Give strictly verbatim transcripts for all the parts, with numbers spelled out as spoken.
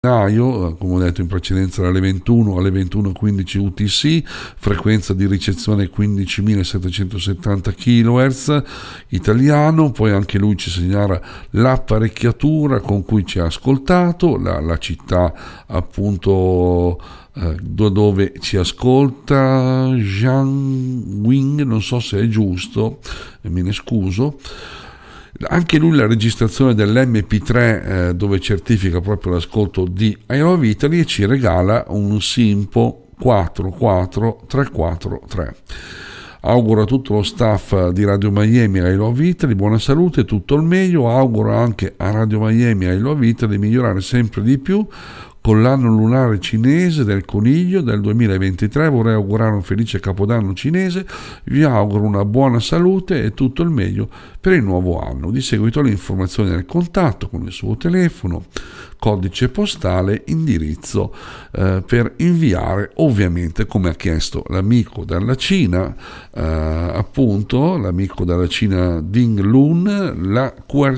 Come ho detto in precedenza, dalle ventuno alle ventuno e quindici U T C, frequenza di ricezione quindicimilasettecentosettanta chilohertz, italiano. Poi anche lui ci segnala l'apparecchiatura con cui ci ha ascoltato, la, la città appunto eh, dove ci ascolta, Jiangwing, non so se è giusto, me ne scuso. Anche lui la registrazione dell'emme pi tre eh, dove certifica proprio l'ascolto di I Love Italy e ci regala un Simpo quattro quattro tre quattro tre. Auguro a tutto lo staff di Radio Miami I Love Italy buona salute e tutto il meglio. Auguro anche a Radio Miami I Love Italy di migliorare sempre di più. Con l'anno lunare cinese del coniglio del duemilaventitré vorrei augurare un felice capodanno cinese, vi auguro una buona salute e tutto il meglio per il nuovo anno. Di seguito le informazioni del contatto con il suo telefono, codice postale, indirizzo eh, per inviare, ovviamente come ha chiesto l'amico dalla Cina, eh, appunto l'amico dalla Cina Ding Lun, la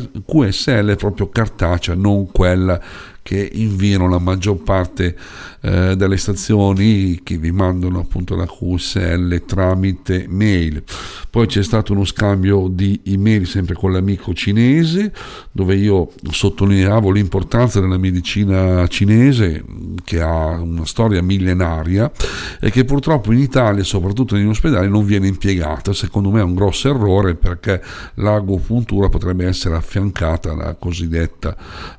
Q S L proprio cartacea, non quella che inviano la maggior parte eh, delle stazioni che vi mandano appunto la Q S L tramite mail. Poi c'è stato uno scambio di email sempre con l'amico cinese, dove io sottolineavo l'importanza della medicina cinese, che ha una storia millenaria e che purtroppo in Italia, soprattutto negli ospedali, non viene impiegata. Secondo me è un grosso errore, perché l'agopuntura potrebbe essere affiancata alla cosiddetta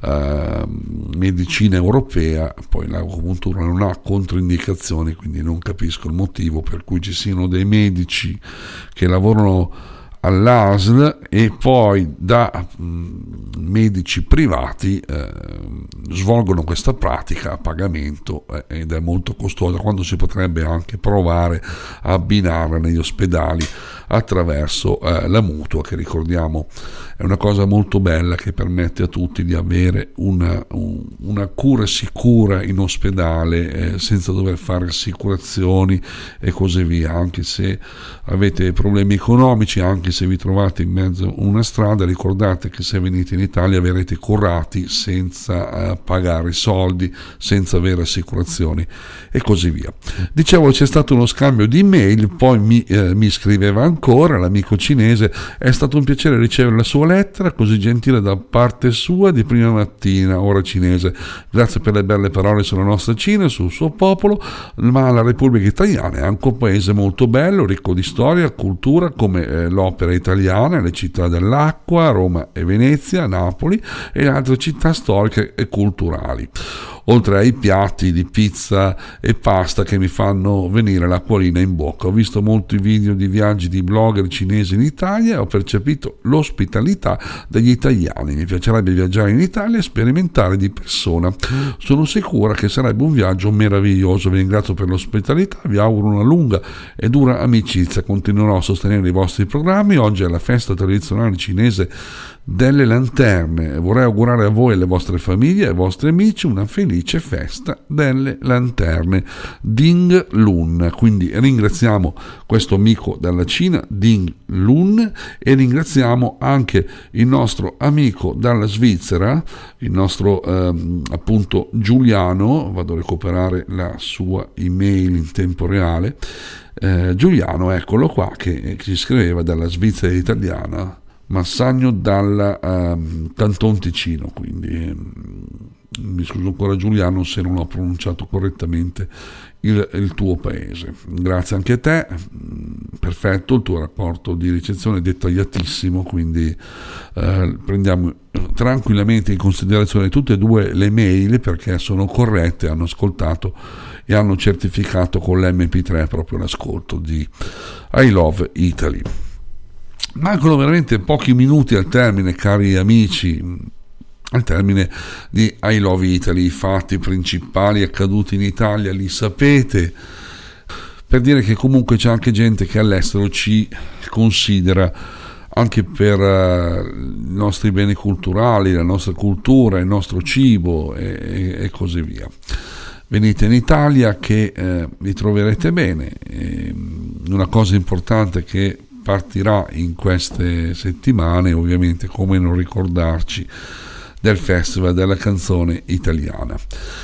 eh, medicina europea. Poi l'agopuntura non ha controindicazioni, quindi non capisco il motivo per cui ci siano dei medici che lavorano all'A S L e poi da mh, medici privati eh, svolgono questa pratica a pagamento eh, ed è molto costosa, quando si potrebbe anche provare a abbinarla negli ospedali attraverso eh, la mutua, che ricordiamo è una cosa molto bella che permette a tutti di avere una, un, una cura sicura in ospedale eh, senza dover fare assicurazioni e così via. Anche se avete problemi economici, anche se vi trovate in mezzo a una strada, ricordate che se venite in Italia verrete curati senza eh, pagare soldi, senza avere assicurazioni e così via. Dicevo, c'è stato uno scambio di email, poi mi, eh, mi scriveva ancora l'amico cinese: è stato un piacere ricevere la sua lettera così gentile da parte sua di prima mattina, ora cinese. Grazie per le belle parole sulla nostra Cina e sul suo popolo, ma la Repubblica Italiana è anche un paese molto bello, ricco di storia, cultura, come eh, l'opera italiana, le città dell'acqua, Roma e Venezia, Napoli e altre città storiche e culturali, oltre ai piatti di pizza e pasta che mi fanno venire l'acquolina in bocca. Ho visto molti video di viaggi di blogger cinesi in Italia e ho percepito l'ospitalità degli italiani. Mi piacerebbe viaggiare in Italia e sperimentare di persona. Sono sicura che sarebbe un viaggio meraviglioso. Vi ringrazio per l'ospitalità, vi auguro una lunga e dura amicizia. Continuerò a sostenere i vostri programmi. Oggi è la festa tradizionale cinese delle lanterne. Vorrei augurare a voi e alle vostre famiglie e ai vostri amici una felice festa delle lanterne. Ding Lun. Quindi ringraziamo questo amico dalla Cina, Ding Lun, e ringraziamo anche il nostro amico dalla Svizzera, il nostro ehm, appunto Giuliano. Vado a recuperare la sua email in tempo reale. eh, Giuliano, eccolo qua, che, che ci scriveva dalla Svizzera italiana, Massagno dal um, Canton Ticino, quindi um, mi scuso ancora Giuliano se non ho pronunciato correttamente il, il tuo paese. Grazie anche a te, perfetto, il tuo rapporto di ricezione è dettagliatissimo, quindi uh, prendiamo tranquillamente in considerazione tutte e due le mail, perché sono corrette, hanno ascoltato e hanno certificato con l'emme pi tre proprio l'ascolto di I Love Italy. Mancano veramente pochi minuti al termine, cari amici, al termine di I Love Italy. I fatti principali accaduti in Italia li sapete, per dire che comunque c'è anche gente che all'estero ci considera anche per uh, i nostri beni culturali, la nostra cultura, il nostro cibo e, e, e così via. Venite in Italia che eh, vi troverete bene. E una cosa importante che partirà in queste settimane, ovviamente, come non ricordarci del Festival della Canzone Italiana.